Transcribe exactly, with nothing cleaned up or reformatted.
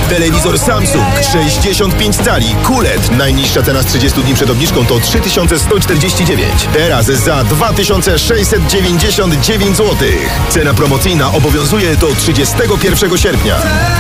Telewizor Samsung sześćdziesiąt pięć cali Q L E D. Najniższa cena z trzydziestu dni przed obniżką to trzy tysiące sto czterdzieści dziewięć. Teraz za dwa tysiące sześćset dziewięćdziesiąt dziewięć złotych. Cena promocyjna obowiązuje do trzydziestego pierwszego sierpnia.